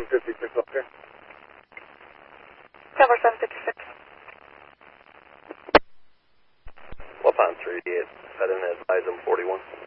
756, okay. Tower 756. Wapon 38, head in, advise him 41.